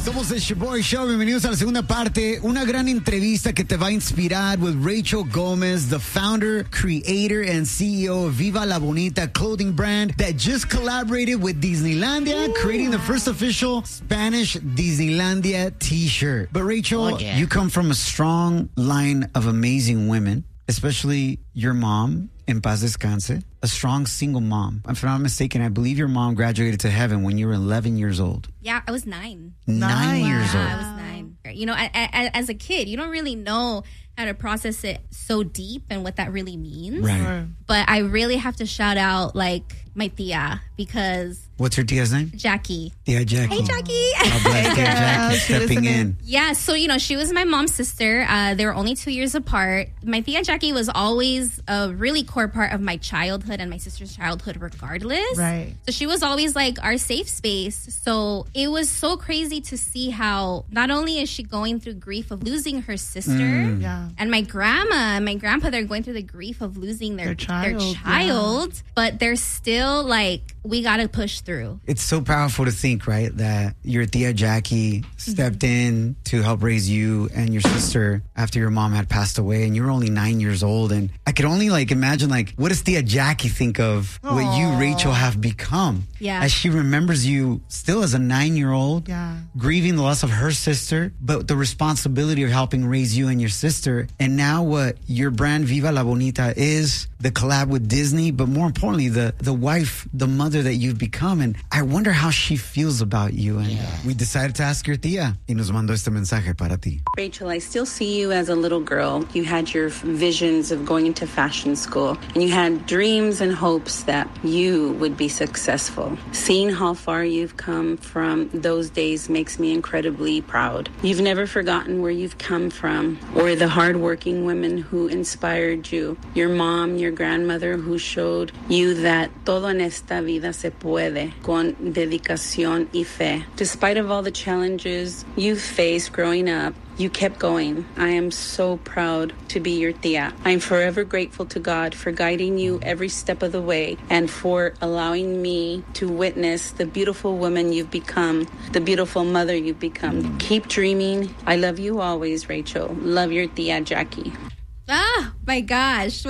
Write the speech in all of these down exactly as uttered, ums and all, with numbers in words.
Somos el Shoboy Show. Bienvenidos a la segunda parte. Una gran entrevista que te va a inspirar with Rachel Gomez, the founder, creator, and C E O of Viva La Bonita clothing brand that just collaborated with Disneylandia, Ooh. creating the first official Spanish Disneylandia t-shirt. But Rachel, oh, yeah. you come from a strong line of amazing women, especially your mom, en paz descanse, a strong single mom. If I'm not mistaken, I believe your mom graduated to heaven when you were eleven years old. Yeah, I was nine. Nine, nine. years yeah, old. I was nine. You know, I, I, as a kid, you don't really know how to process it so deep and what that really means. Right. But I really have to shout out, like, my tia, because... What's her tia's name? Jackie. Tia Jackie. Hey, Jackie. God bless Tia Jackie stepping in. Yeah, so, you know, she was my mom's sister. Uh, they were only two years apart. My tia Jackie was always a really core part of my childhood and my sister's childhood regardless. Right. So she was always, like, our safe space. So it was so crazy to see how not only is she going through grief of losing her sister, mm. yeah. and my grandma and my grandpa, they're going through the grief of losing their, their child, their child yeah. but they're still, like, we got to push through. It's so powerful to think, right, that your tia Jackie stepped mm-hmm. in to help raise you and your sister after your mom had passed away, and you were only nine years old. And I could only, like, imagine, like, what does tia Jackie think of Aww. what you, Rachel, have become? Yeah. As she remembers you still as a nine-year-old, yeah. grieving the loss of her sister, but the responsibility of helping raise you and your sister. And now what your brand Viva La Bonita is, the collab with Disney, but more importantly, the, the wife, the mother that you've become. And I wonder how she feels about you. And yeah. we decided to ask your tía y nos mandó este mensaje para ti. Rachel, I still see you as a little girl. You had your visions of going into fashion school, and you had dreams and hopes that you would be successful. Seeing how far you've come from those days makes me incredibly proud. You've never forgotten where you've come from or the hardworking women who inspired you. Your mom, your grandmother who showed you that todo en esta vida se puede con dedicación y fe. Despite of all the challenges you faced growing up, you kept going. I am so proud to be your tia. I'm forever grateful to God for guiding you every step of the way and for allowing me to witness the beautiful woman you've become, the beautiful mother you've become. Keep dreaming. I love you always, Rachel. Love your tia Jackie. Ah, my gosh.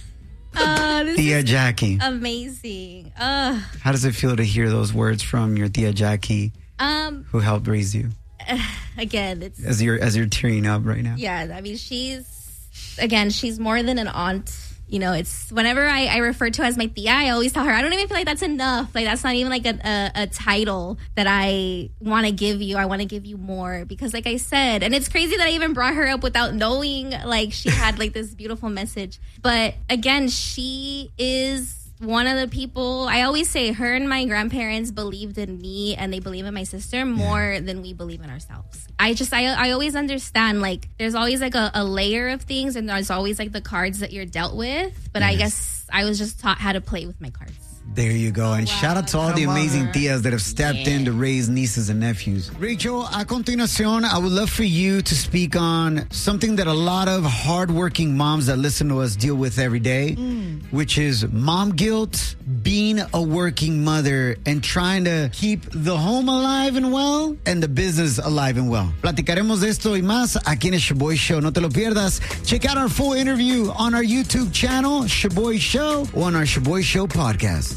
Oh, this tia is Jackie. Amazing. Uh, How does it feel to hear those words from your tia Jackie, um, who helped raise you? Uh, again, it's as you're as you're tearing up right now. Yeah, I mean, she's again, she's more than an aunt. You know, it's whenever I, I refer to her as my tia, I always tell her, I don't even feel like that's enough. Like, that's not even like a, a, a title that I want to give you. I want to give you more because, like I said, and it's crazy that I even brought her up without knowing, like, she had like this beautiful message. But again, she is one of the people, I always say her and my grandparents believed in me and they believe in my sister more yeah. than we believe in ourselves. I just, I I always understand, like, there's always like a, a layer of things and there's always like the cards that you're dealt with. But yes. I guess I was just taught how to play with my cards. There you go. And wow. shout out to all Come the amazing on. tias that have stepped yeah. in to raise nieces and nephews. Rachel, a continuación, I would love for you to speak on something that a lot of hardworking moms that listen to us deal with every day, mm. which is mom guilt, being a working mother, and trying to keep the home alive and well and the business alive and well. Platicaremos de esto y más aquí en el Shoboy Show. No te lo pierdas. Check out our full interview on our YouTube channel, Shoboy Show, or on our Shoboy Show podcast.